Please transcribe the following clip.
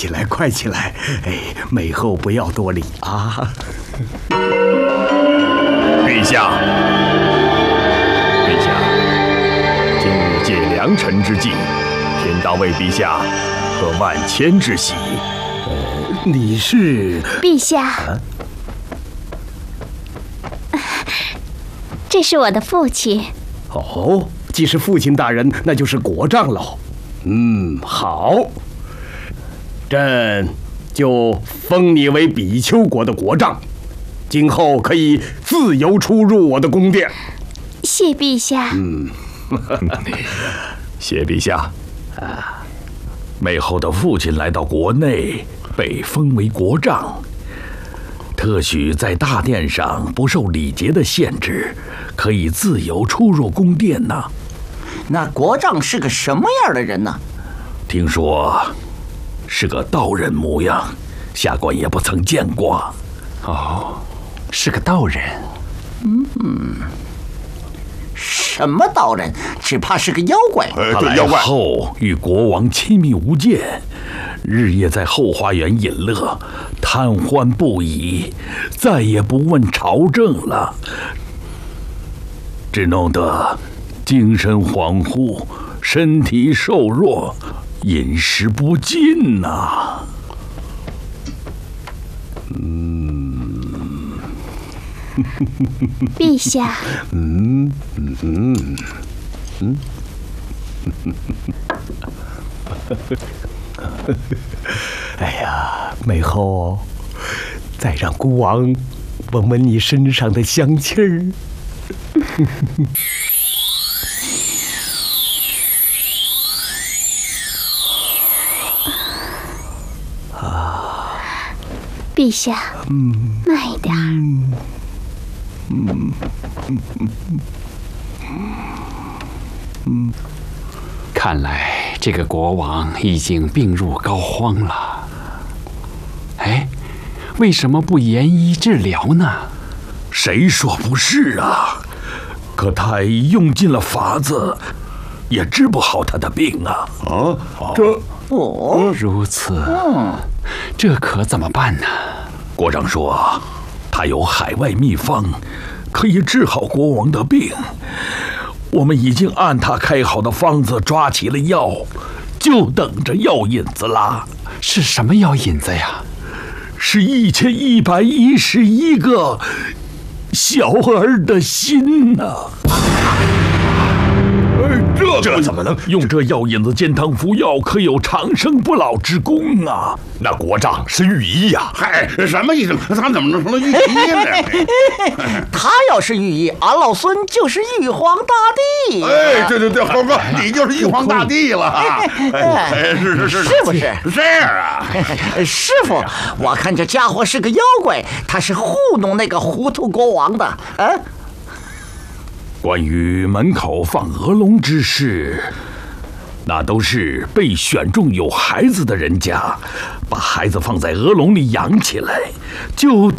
起来，快起来！哎，美后不要多礼啊！ 陛下，陛下，今日借良辰之际，偏当为陛下贺万千之喜。 你是？ 陛下，这是我的父亲。 哦，既是父亲大人，那就是国丈喽。好，朕就封你为比丘国的国丈，今后可以自由出入我的宫殿。 谢陛下。 谢陛下。美后的父亲来到国内，被封为国丈，特许在大殿上不受礼节的限制，可以自由出入宫殿呢。 那国丈是个什么样的人呢？ 听说是个道人模样，下官也不曾见过。 哦，是个道人。 什么道人？只怕是个妖怪。 他来后与国王亲密无间，日夜在后花园饮乐，贪欢不已，再也不问朝政了，只弄得精神恍惚，身体瘦弱，饮食不进呐。 陛下。 哎呀，美后，再让孤王闻闻你身上的香气儿。 陛下，慢一点。 看来这个国王已经病入膏肓了。哎，为什么不严医治疗呢？ 谁说不是啊？可太医用尽了法子，也治不好他的病啊！ 如此，这可怎么办呢？ 国丈说，他有海外秘方，可以治好国王的病。我们已经按他开好的方子抓起了药，就等着药引子啦。 是什么药引子呀？ 是1111个小儿的心呐！这怎么能用这药引子煎汤服药，可有长生不老之功啊！ 那国丈是御医呀！ 嗨，什么医生？他怎么能成了御医呢？ 他要是御医，俺老孙就是玉皇大帝。 哎，对，猴哥，你就是玉皇大帝了。是不是？ 这样啊， 师傅，我看这家伙是个妖怪，他是糊弄那个糊涂国王的。 关于门口放鹅笼之事，那都是被选中有孩子的人家，把孩子放在鹅笼里养起来，就